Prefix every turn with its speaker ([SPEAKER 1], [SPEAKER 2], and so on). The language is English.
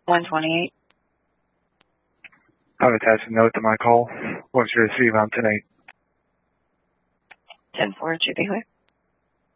[SPEAKER 1] 128.
[SPEAKER 2] I've attached a note to my call. What's your receive on tonight?
[SPEAKER 1] 10-4, should be clear.